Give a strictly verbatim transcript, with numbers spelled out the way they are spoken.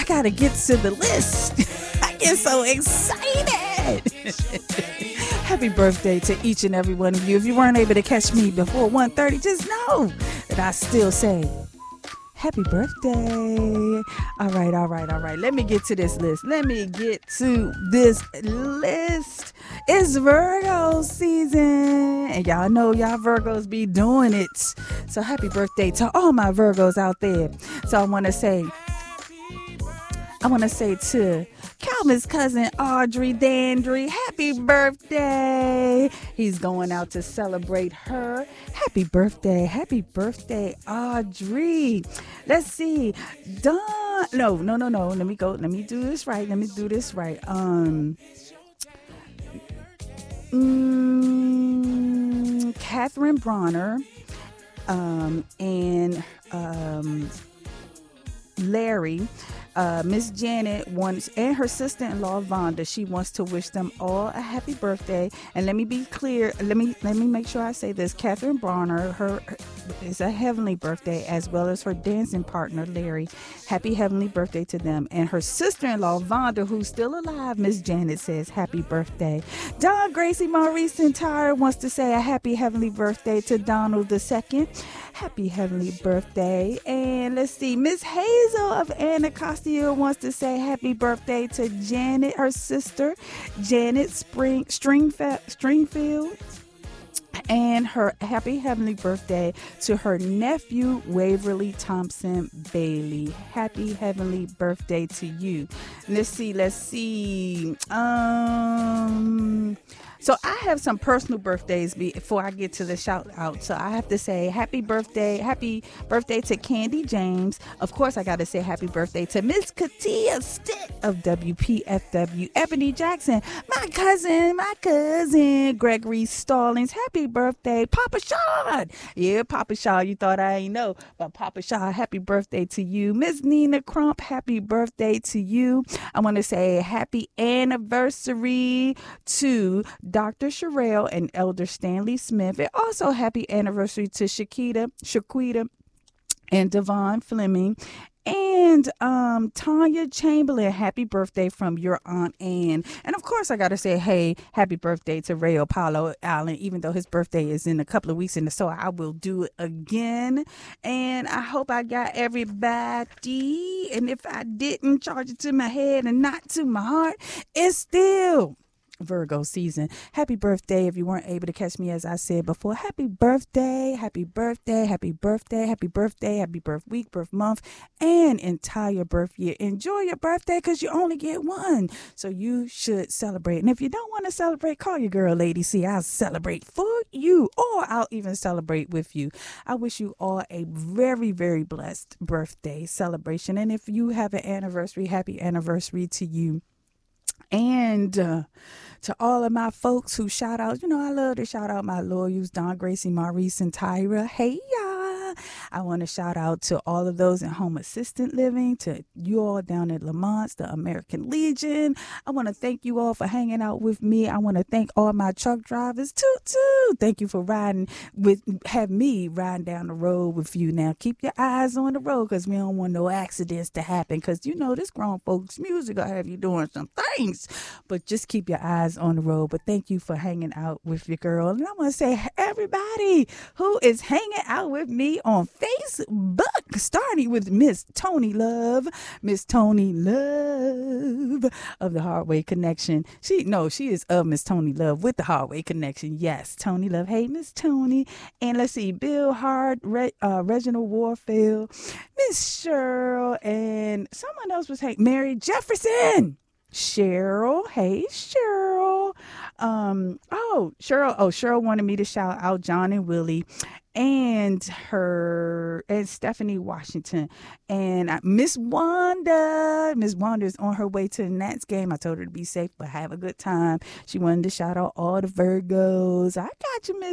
got to get to the list. I get so excited. Happy birthday to each and every one of you. If you weren't able to catch me before one thirty, just know that I still say happy birthday. All right, all right, all right. Let me get to this list. Let me get to this list. It's Virgo season. And y'all know y'all Virgos be doing it. So happy birthday to all my Virgos out there. So I want to say, I want to say to Calvin's cousin Audrey Dandry, happy birthday. He's going out to celebrate her. Happy birthday. Happy birthday, Audrey. Let's see. Don. No, no, no, no. Let me go. Let me do this right. Let me do this right. Um, mm, Catherine Bronner um, and um, Larry. Uh, Miss Janet wants, and her sister-in-law Vonda, she wants to wish them all a happy birthday. And let me be clear, let me let me make sure I say this. Catherine Bronner, her, her is a heavenly birthday, as well as her dancing partner Larry. Happy heavenly birthday to them. And her sister-in-law Vonda, who's still alive, Miss Janet says happy birthday. Don Gracie Maurice Entire wants to say a happy heavenly birthday to Donald the Second. Happy heavenly birthday. And let's see, Miss Hazel of Anacostia wants to say happy birthday to Janet, her sister, Janet Spring Stringfield, Stringfield, and her happy heavenly birthday to her nephew, Waverly Thompson Bailey. Happy heavenly birthday to you. Let's see, let's see. Um... So I have some personal birthdays before I get to the shout out. So I have to say happy birthday, happy birthday to Candy James. Of course, I got to say happy birthday to Miss Katia Stitt of W P F W. Ebony Jackson, my cousin, my cousin, Gregory Stallings. Happy birthday, Papa Shaw. Yeah, Papa Shaw, you thought I ain't know, but Papa Shaw, happy birthday to you. Miss Nina Crump, happy birthday to you. I want to say happy anniversary to Doctor Sherelle and Elder Stanley Smith. And also happy anniversary to Shakita, Shaquita, and Devon Fleming. And um, Tanya Chamberlain, happy birthday from your Aunt Ann. And of course, I got to say, hey, happy birthday to Ray Apollo Allen, even though his birthday is in a couple of weeks. And so I will do it again. And I hope I got everybody. And if I didn't, charge it to my head and not to my heart. It's still Virgo season. Happy birthday. If you weren't able to catch me, as I said before, happy birthday, happy birthday, happy birthday, happy birthday, happy birth week, birth month, and entire birth year. Enjoy your birthday because you only get one. So you should celebrate. And if you don't want to celebrate, call your girl, Lady C. I'll celebrate for you, or I'll even celebrate with you. I wish you all a very, very blessed birthday celebration. And if you have an anniversary, happy anniversary to you. And uh, to all of my folks who shout out, you know, I love to shout out my loyals, Don Gracie, Maurice, and Tyra. Hey, y'all. I want to shout out to all of those in home assistant living, to you all down at Lamont, the American Legion. I want to thank you all for hanging out with me. I want to thank all my truck drivers, too, too. Thank you for riding with, have me riding down the road with you. Now, keep your eyes on the road because we don't want no accidents to happen because, you know, this grown folks music will have you doing some things. But just keep your eyes on the road. But thank you for hanging out with your girl. And I want to say, everybody who is hanging out with me on Facebook, starting with Miss Tony Love, Miss Tony Love of the Hardway Connection. She no, she is of Miss Tony Love with the Hardway Connection. Yes, Tony Love. Hey, Miss Tony. And let's see, Bill Hard, Re, uh, Reginald Warfield, Miss Cheryl, and someone else was hey, Mary Jefferson. Cheryl, hey Cheryl. Um, oh, Cheryl, oh, Cheryl wanted me to shout out John and Willie and her and Stephanie Washington and uh, Miss Wanda. Miss Wanda is on her way to the Nats game. I told her to be safe, but have a good time. She wanted to shout out all the Virgos. I got you, Miss